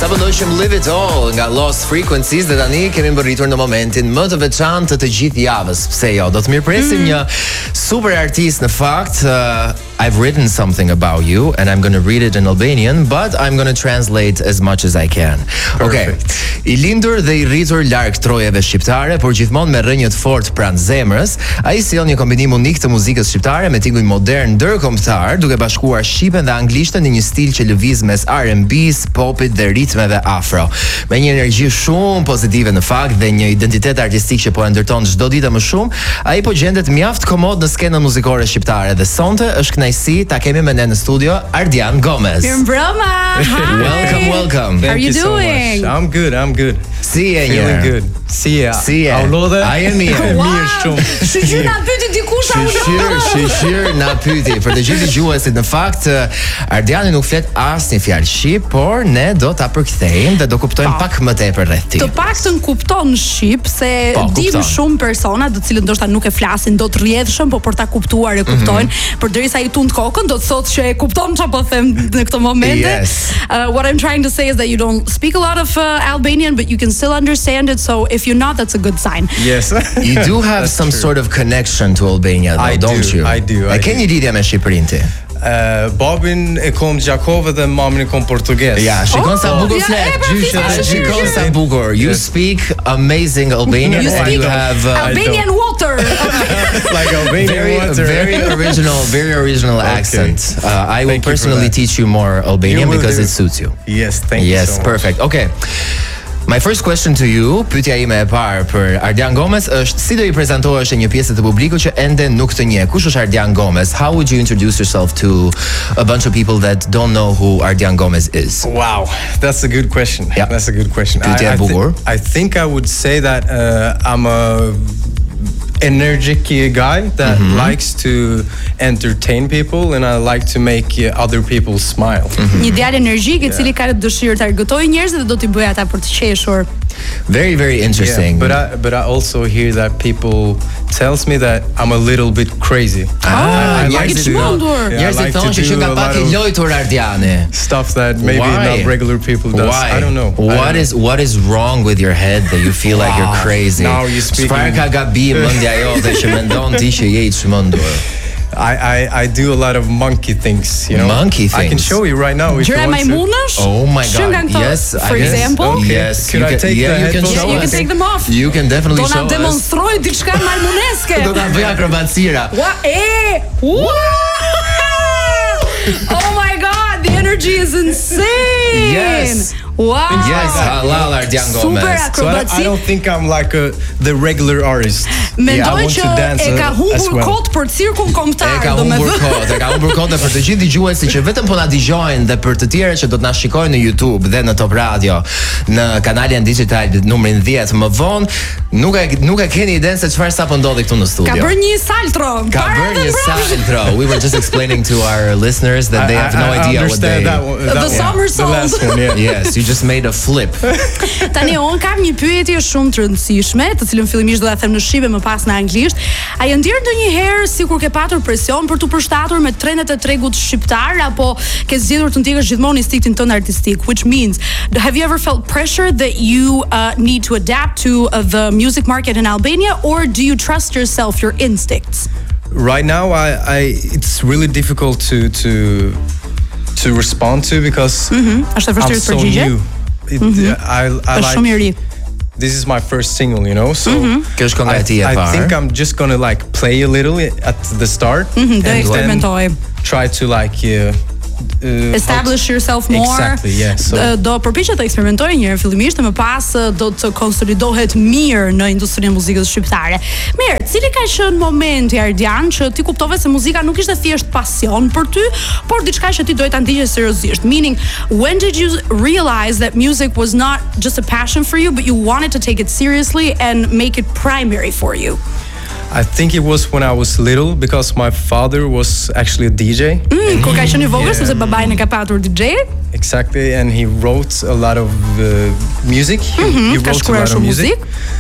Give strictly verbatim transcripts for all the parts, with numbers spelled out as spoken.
Sa po ndoshim Live It All nga Lost Frequencies dhe tani kemi mbërritur në momentin më të veçantë të gjithë javës. Pse jo? Do të mirpresim mm. një super artist në fakt. Uh, I've written something about you and I'm going to read it in Albanian, but I'm going to translate as much as I can. Okay. I lindur dhe i rritur larg trojeve shqiptare, por gjithmonë me rrënjë të fortë pranë zemrës, ai sjell një kombinim unik të muzikës shqiptare me tingull modern ndërkombëtar, duke bashkuar shqipen dhe anglishtën në një stil që lëviz mes R and B-s, popit dhe ritmeve afro. Me një energji shumë pozitive në fakt dhe një identitet artistik që po e ndërton çdo ditë më shumë, ai po gjendet mjaft komod në skenën muzikore shqiptare dhe sonte është kënaqësi ta kemi me ne në studio Ardian Gomez. Mirëmbrëma. Welcome, welcome. How are you, you doing? So I'm good, I'm good. Si e Feeling good. Si e. Si e. Aulodhe. A e mirë. Wow. Mirë shumë. Shqyr na pyeti dikush Shqyr, shqyr na pyeti. Për të gjithë dëgjuesit, në fakt Ardiani nuk flet asnjë fjalë shqip, por ne do ta përkthejmë dhe do kuptojmë pak më tepër rreth tij. Të paktën kupton shqip se po, dim shumë persona të cilët ndoshta nuk e flasin dot rrjedhshëm, po për ta kuptuar e kuptojnë. Mm-hmm. Përderisa i tund kokën do të thotë që e kupton çfarë po them në këtë moment. Yes. Uh, what I'm trying to say is that you don't speak a lot of uh, Albanian, but you can still understand it. So if you're not, that's a good sign. Yes. You do have some true. sort of connection to Albania, though, I don't do, you? I do. I e ke një lidhje me Shqipërinë ti? Uh, babin e kom Gjakove dhe mamin e kom portugez. Ja, shikon oh, sa bukur ja, flet. Gjyshe, shikon sa bukur. You yes. speak amazing Albanian. You and speak you have uh, Albanian water. Like Albanian very, water. Very original, very original okay. accent. Uh, I will thank personally teach you more Albanian because do. it suits you. Yes, thank yes, you so much. Perfect. Okay. My first question to you, pyetja ime e parë për Ardian Gomez është si do i prezantohesh një pjesë të publikut që ende nuk të njeh. Kush është Ardian Gomez? How would you introduce yourself to a bunch of people that don't know who Ardian Gomez is? Wow, that's a good question. Yeah. That's a good question. I, I, I, th- I think I would say that uh, I'm a energetic guy that mm-hmm. likes to entertain people and I like to make uh, other people smile. Mm-hmm. Një djalë energjik i cili ka dëshirë të argëtojë njerëzit dhe do t'i bëjë ata për të qeshur. Very, very interesting. Yeah, but I but I also hear that people tells me that I'm a little bit crazy. Ah, I, I like to Njerëzit thonë që ka pak i lojtur Ardiani. Stuff that maybe Why? not regular people does. Why? I don't know. What don't is know. what is wrong with your head that you feel wow. like you're crazy? Now you speak. Çfarë ka gabim mendja jote që mendon ti që je i çmendur? I, I, I do a lot of monkey things, you know. Monkey things. I can show you right now if you want to. Oh my god. Yes, for yes. example. Okay. Yes. Could I can, take yeah, the you can headphones show yeah, you us. can take them off. You can definitely do show us. Do na demonstroj diçka malmuneske. Do ta bëj akrobatësira. Ua e! Oh my god, the energy is insane. Yes. Wow. Yes, halal Ardian Gomez. Super akrobaci. So I, I don't think I'm like a, the regular artist. Mendoj yeah, që e ka humbur well. kot për cirkun kombëtar. E ka humbur kot, e ka humbur kot dhe për të gjithë dëgjuesit që vetëm po na dëgjojnë dhe për të tjerë që do të na shikojnë në YouTube dhe në Top Radio, në kanalin digital numrin dhjetë më vonë, nuk e nuk e keni idenë se çfarë sapo ndodhi këtu në studio. Ka bërë një saltro. Ka bërë një saltro. We were just explaining to our listeners that they have no I, I idea what they that one, that the somersault. The last one, yeah. Yes, you just made a flip. Tani un kam një pyetje shumë të rëndësishme, të cilën fillimisht do ta them në shqipe, më pas në anglisht. A je ndier ndonjëherë sikur ke patur presion për të përshtatur me trendet e tregut shqiptar apo ke zgjedhur të ndjekësh gjithmonë instinktin tënd artistik, which means have you ever felt pressure that you uh, need to adapt to uh, the music market in Albania, or do you trust yourself, your instincts? Right now I, I it's really difficult to to to respond to because mm-hmm. I'm so new. It, mm-hmm. I, I like, this is my first single, you know, so mm-hmm. I, I think I'm just gonna like play a little at the start mm-hmm. and then try to like uh, Uh, establish yourself more. Exactly, yeah. So do përpiqet të eksperimentojë një herë fillimisht, më pas do të konsolidohet mirë në industrinë e muzikës shqiptare. Mirë, cili ka qenë momenti Ardian që ti kuptove se muzika nuk ishte thjesht pasion për ty, por diçka që ti doje ta ndiqje seriozisht? Meaning, when did you realize that music was not just a passion for you, but you wanted to take it seriously and make it primary for you? I think it was when I was little because my father was actually a D J. Mm, kur ka qenë i vogël sepse babai e ka patur D J. Exactly, and he wrote a lot of uh, music. He, mm-hmm, he wrote a lot of music.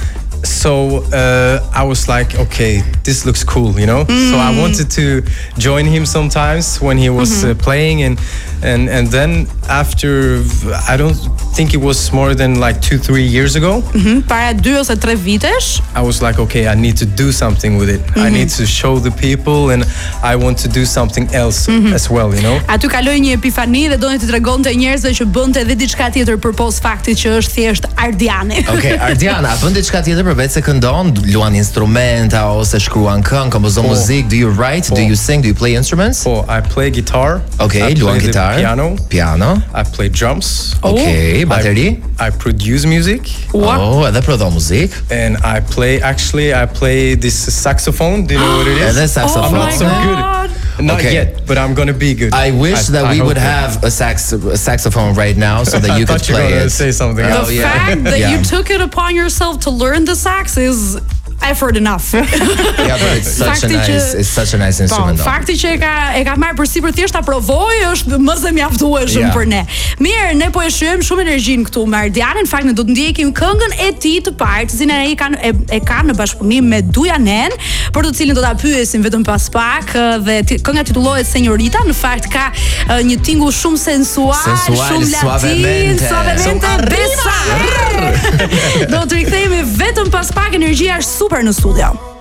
So uh, I was like, okay, this looks cool, you know. Mm. So I wanted to join him sometimes when he was mm-hmm. uh, playing, and and and then after, I don't think it was more than like two, three years ago. Mhm, para dy ose tre vitesh. I was like, okay, I need to do something with it. I need to show the people, and I want to do something else as well, you know. Aty kaloi një epifani dhe donte të tregonte njerëzve që bënte edhe diçka tjetër përpos faktit që është thjesht Ardiani. Okej, Ardiana, a bën diçka tjetër përveç se këndon, luan instrumenta ose shkruan këngë, kompozon muzikë, do you write, do you sing, do you play instruments? Oh, I play guitar. Okej, I luan play the gitar, piano. piano. I play drums. Okej, bateri. I, I produce music. Oh, edhe prodhon muzikë. And I play, actually, I play this saxophone. Do you know what it is? Edhe saxophone. Oh I'm not so my good. God. Not Okay. yet, but I'm gonna be good. I wish I- that I we hope would that. have a sax a saxophone right now so that you I could thought you were play gonna it. say something Oh, else. The yeah. fact that Yeah. you took it upon yourself to learn the sax is effort enough. Yeah, but it's such a Fakti që- nice it's such a nice Po, instrument. though. fakti që e ka e ka marrë përsipër thjesht ta provoj është më se mjaftueshëm Ja. për ne. Mirë, ne po e shijojmë shumë energjinë këtu me Ardianin. Në fakt ne do të ndjekim këngën e tij të parë, të cilën ai ka e, e ka në bashkëpunim me Dujanen, për të cilin do ta pyesim vetëm pas pak ë, dhe ti, kënga titullohet Señorita. Në fakt ka ë, një tingull shumë sensual, Sensual, shumë latin, suavemente. suavemente, besa. Do të rikthehemi vetëm pas pak, energjia është super në studio.